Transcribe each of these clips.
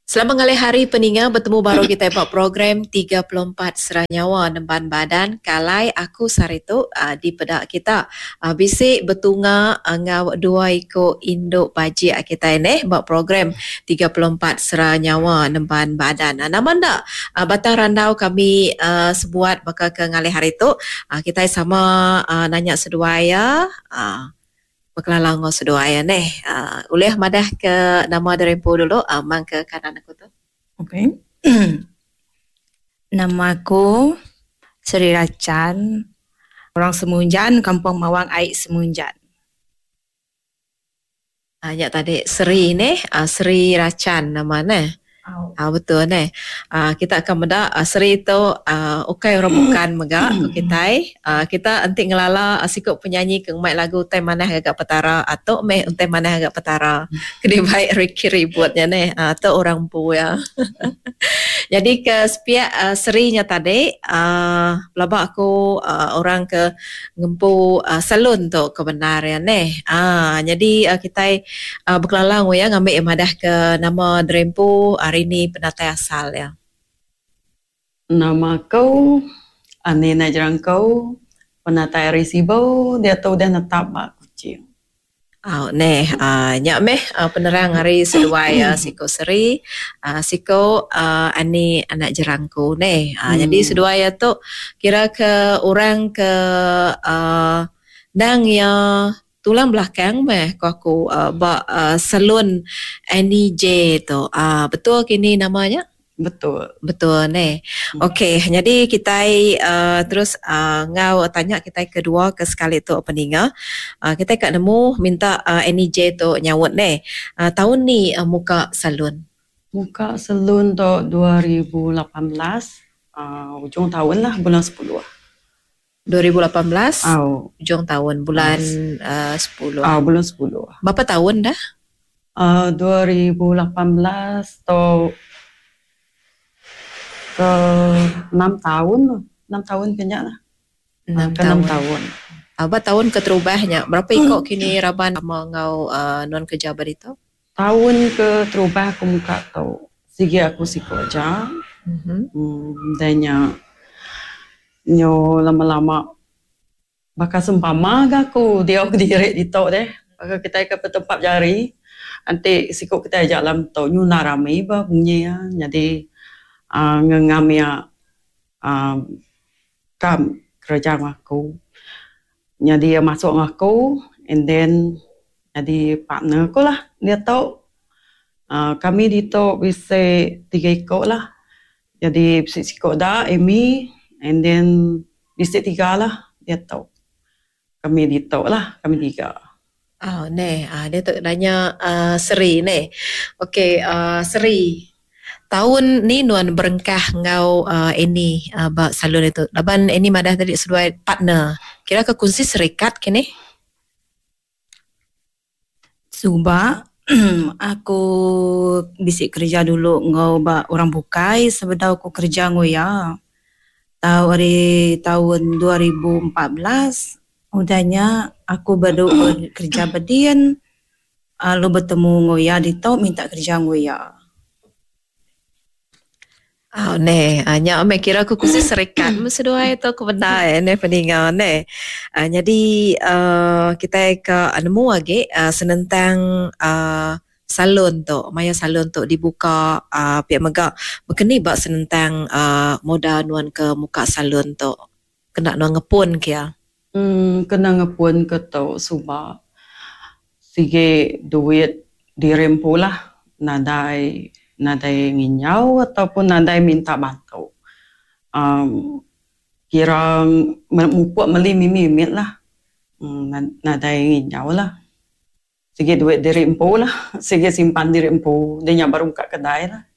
Selamat ngalih hari peninga bertemu baru kita buat program 34 Seranyawa Nemban Badan kalai aku saritu di pedak kita bisik bertunga ngau dua iko induk baji kita ini buat program 34 Seranyawa Nemban Badan. Nama ndak batang randau kami sebuat bakal ke ngalih hari tu kita sama nanya seduaya Maklah ngau sedua ya neh. Uleh madah ke nama derempu dulu mang ke kanan aku tu. Okey. Nama aku Sri Racan, orang Semunjan, Kampung Mawang Aik Semunjan. Ya tadi Sri ni Sri Racan nama neh. Betul neh. Kita akan benda Sri tu ukai orang bukan megak ku kita antik ngelala sikut penyanyi ke mai lagu Utai Manah Agak Petara atau meh Utai Manah Agak Petara. Kedi baik Ricky ributnya neh atau orang pu ya. Jadi ke sepiak Sri nya tadi pelabak aku orang ke ngempu salon tu kebenaran neh. Jadi kita berkelalang ya ngambil madah ke nama Drempu hari ini penatai asal ya. Nama kau Anina Jerangkau penatai Risibo dia tahu dah netap bak kucing. Nyak meh penerang hari sedua ya siko Seri siko ani anak jerangku neh. Jadi sedua ya tu kira ke orang ke dang ya tulang belakang meh aku salon Annie J tu. Betul kini namanya? Betul neh. Okey, jadi kita terus ngau tanya kita kedua ke sekali tu peninga. Kita kat nemu minta NEJ tu nyawut neh. Tahun ni muka salon. Muka salon tu 2018 ujung tahun lah bulan 10. 2018 ujung tahun bulan 10. Bulan 10. Berapa tahun dah? 2018 tu ke 6 tahun lah. 6 tahun kenyak lah. 6 tahun. Apa tahun keterubahnya? Berapa ikut kini raban ngau non kerja berita? Tahun ke terubah aku muka tau. Sige aku siko aja. Dan nyo lama-lama bakal sempama aku dia aku direk di tok deh. Bakal kita ke tempat jari. Nanti siko kita ajak lam tok nyu narami ba bunyi ya. Jadi ngengamia kam kerja aku. Jadi dia masuk aku and then jadi partner aku lah. Dia tahu kami di tok bisa 3 ikut lah. Jadi bisa ikut dah Amy and then bisa 3 lah. Dia tahu kami di tok lah, kami 3. Dia tu nanya Seri neh. Okey, Seri. Tahun ni nuan berengkah ngau ini bak salon itu. Laban ini madah tadi sesuai partner. Kira ke kunci serikat kini? Subak aku bisik kerja dulu ngau bak orang bukai sebedau aku kerja ngoya. Tahun 2014 udahnya aku baru kerja bedian. Lu bertemu ngoya di tau minta kerja ngoya. Nyak ame kira aku kusi serikat mesedua itu kebenar ne peninga ne. Jadi kita ke nemu lagi senentang salon tu, maya salon tu dibuka pihak megak. Berkeni bak senentang moda nuan ke muka salon tu. Kena nuan ngepun kia. Kena ngepun ke tu sebab sige duit dirempu lah nadai nginyau ataupun nadai minta bantu. Kira mupuk meli mimit lah. Nadai nginyau lah. Sige duit dirempu lah. Sige simpan dirempu. Dia baru buka kedai lah.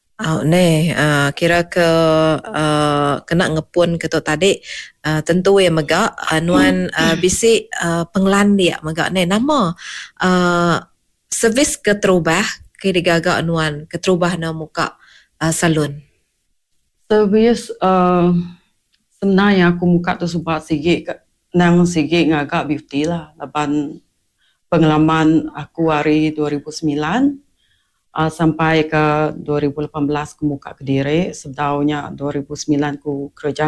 Kira ke kena ngepun ke tu tadi tentu ya megak nuan bisik penglan dia megak ne nama servis keterubah kiri gagak nuan keterubah na muka salon. Servis sebenarnya aku muka tu sebab sige ngagak beauty lah. Laban pengalaman aku hari 2009 sampai ke 2018 aku buka Kediri. Setahunnya 2009 aku kerja